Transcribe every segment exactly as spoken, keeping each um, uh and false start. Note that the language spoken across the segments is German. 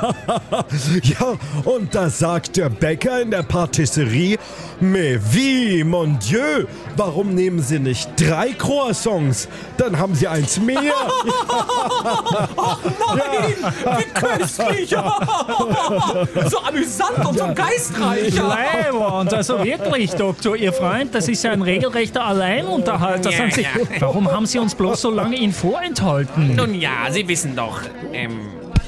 Ja, und da sagt der Bäcker in der Patisserie, mais wie, mon Dieu, warum nehmen Sie nicht drei Croissants? Dann haben Sie eins mehr. Ach nein, wie köstlich. So amüsant und so geistreich. Leibwand, also wirklich, Doktor, Ihr Freund, das ist ja ein regelrechter Alleinunterhalter. Ja, Sagen Sie, ja. warum haben Sie uns bloß so lange ihn vorenthalten? Nun ja, Sie wissen doch, ähm...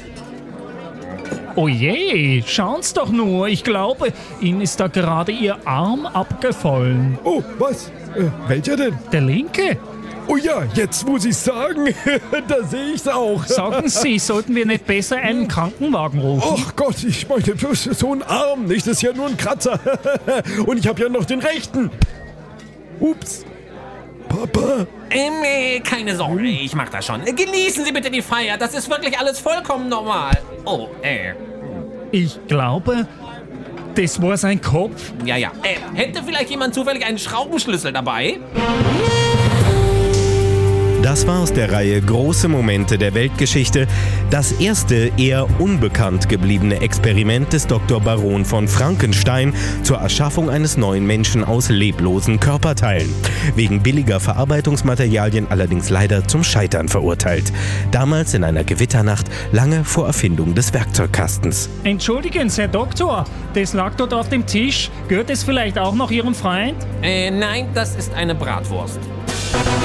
Oh je, schauen's doch nur. Ich glaube, Ihnen ist da gerade Ihr Arm abgefallen. Oh, was? Äh, welcher denn? Der linke? Oh ja, jetzt muss ich sagen, da sehe ich's auch. Sagen Sie, sollten wir nicht besser einen Krankenwagen rufen? Ach Gott, ich meine, das ist so ein Arm, nicht? Das ist ja nur ein Kratzer. Und ich habe ja noch den rechten. Ups. Papa. Ähm, äh, keine Sorge, ich mach das schon. Genießen Sie bitte die Feier, das ist wirklich alles vollkommen normal. Oh, äh... Ich glaube, das war sein Kopf. Ja, ja. Äh, hätte vielleicht jemand zufällig einen Schraubenschlüssel dabei? Das war aus der Reihe Große Momente der Weltgeschichte das erste eher unbekannt gebliebene Experiment des Doktor Baron von Frankenstein zur Erschaffung eines neuen Menschen aus leblosen Körperteilen. Wegen billiger Verarbeitungsmaterialien allerdings leider zum Scheitern verurteilt. Damals in einer Gewitternacht, lange vor Erfindung des Werkzeugkastens. Entschuldigen Sie, Herr Doktor, das lag dort auf dem Tisch. Gehört es vielleicht auch noch Ihrem Freund? Äh, nein, das ist eine Bratwurst.